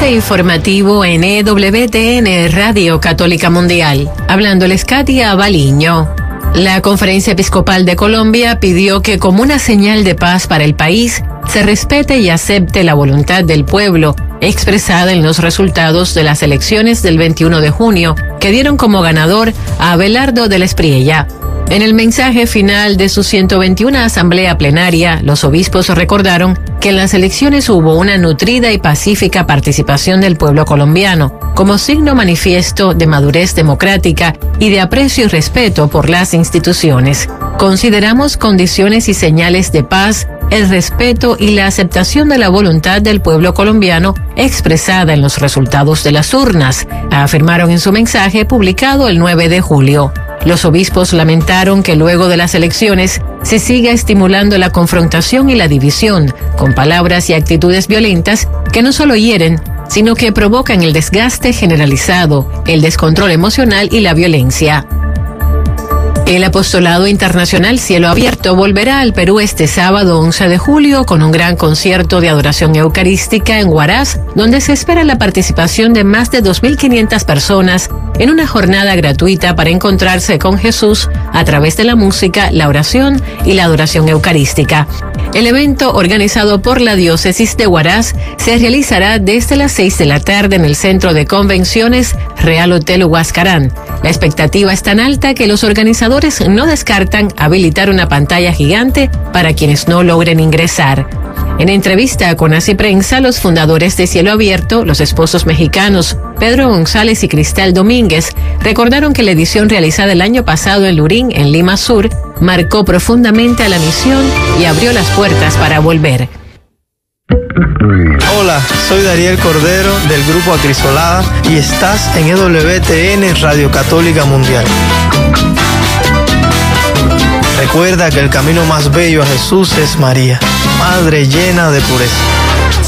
Avance informativo en EWTN Radio Católica Mundial. Hablándoles Katia Baliño. La Conferencia Episcopal de Colombia pidió que, como una señal de paz para el país, se respete y acepte la voluntad del pueblo, expresada en los resultados de las elecciones del 21 de junio, que dieron como ganador a Abelardo del Espriella. En el mensaje final de su 121 asamblea plenaria, los obispos recordaron que en las elecciones hubo una nutrida y pacífica participación del pueblo colombiano, como signo manifiesto de madurez democrática y de aprecio y respeto por las instituciones. Consideramos condiciones y señales de paz, el respeto y la aceptación de la voluntad del pueblo colombiano expresada en los resultados de las urnas, afirmaron en su mensaje publicado el 9 de julio. Los obispos lamentaron que luego de las elecciones se siga estimulando la confrontación y la división, con palabras y actitudes violentas que no solo hieren, sino que provocan el desgaste generalizado, el descontrol emocional y la violencia. El Apostolado Internacional Cielo Abierto volverá al Perú este sábado 11 de julio con un gran concierto de adoración eucarística en Huaraz, donde se espera la participación de más de 2.500 personas en una jornada gratuita para encontrarse con Jesús a través de la música, la oración y la adoración eucarística. El evento, organizado por la Diócesis de Huaraz, se realizará desde las 6 de la tarde en el Centro de Convenciones Real Hotel Huascarán. La expectativa es tan alta que los organizadores no descartan habilitar una pantalla gigante para quienes no logren ingresar. En entrevista con Así Prensa, los fundadores de Cielo Abierto, los esposos mexicanos Pedro González y Cristal Domínguez, recordaron que la edición realizada el año pasado en Lurín, en Lima Sur, marcó profundamente a la misión y abrió las puertas para volver. Hola, soy Dariel Cordero del Grupo Acrisolada y estás en EWTN Radio Católica Mundial. Recuerda que el camino más bello a Jesús es María, Madre llena de pureza.